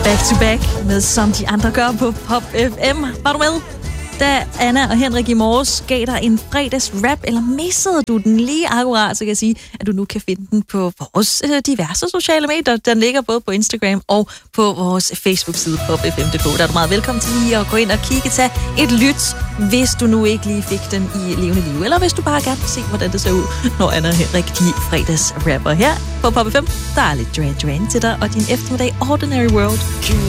Back to back med Som de andre gør på Pop FM. Var du med, da Anna og Henrik i morges gav dig en fredags rap, eller missede du den lige akkurat, så kan jeg sige, at du nu kan finde den på vores diverse sociale medier. Den ligger både på Instagram og på vores Facebook-side popfm.dk. Der er du meget velkommen til lige at gå ind og kigge, tage et lyt, hvis du nu ikke lige fik den i levende liv, eller hvis du bare gerne vil se, hvordan det ser ud, når Anna og Henrik de fredags rapper her på Pop FM. Der er lidt Duran Duran til dig, og din eftermiddag Ordinary World.